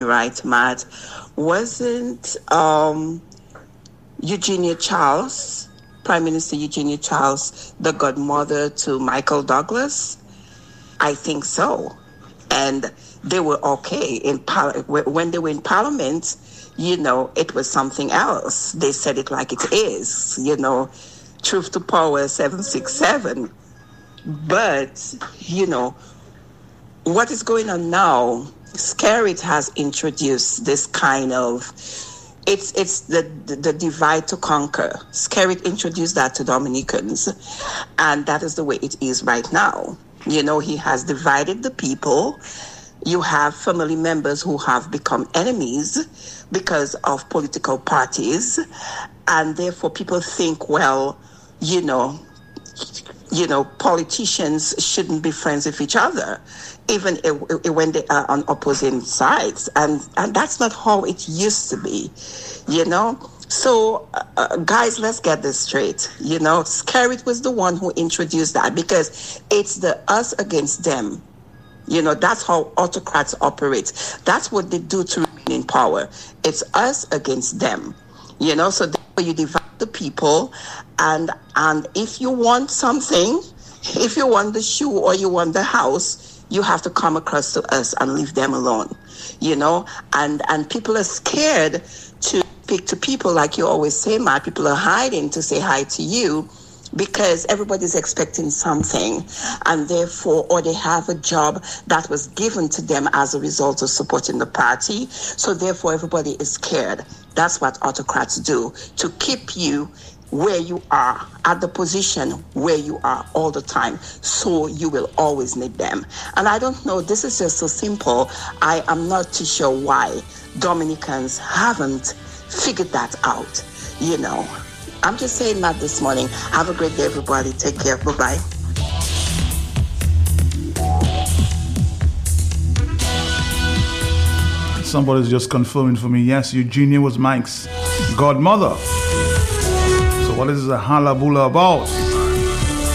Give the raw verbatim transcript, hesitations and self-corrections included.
right, Matt? Wasn't um, Eugenia Charles, Prime Minister Eugenia Charles, the godmother to Michael Douglas? I think so. And they were okay in par- when they were in Parliament. You know, it was something else. They said it like it is. You know, truth to power, seven six seven. But you know, what is going on now? Skerrit has introduced this kind of. It's it's the, the, the divide to conquer. Skerrit introduced that to Dominicans, and that is the way it is right now. You know, he has divided the people. You have family members who have become enemies because of political parties, and therefore people think, well, you know, you know, politicians shouldn't be friends with each other, even if, if, when they are on opposing sides, and and that's not how it used to be, you know. So, uh, guys, let's get this straight. You know, Skerrit was the one who introduced that because it's the us against them. You know, that's how autocrats operate. That's what they do to remain in power. It's us against them. You know, so therefore you divide the people, and and if you want something, if you want the shoe or you want the house, you have to come across to us and leave them alone. You know, and and people are scared to speak to people, like you always say, Matt. People are hiding to say hi to you because everybody's expecting something, and therefore, or they have a job that was given to them as a result of supporting the party. So therefore, everybody is scared. That's what autocrats do, to keep you where you are, at the position where you are all the time, so you will always need them. And I don't know, this is just so simple. I am not too sure why Dominicans haven't figured that out, you know. I'm just saying that this morning. Have a great day, everybody. Take care. Bye-bye. Somebody's just confirming for me, yes, Eugenia was Mike's godmother. So what is the halabula about?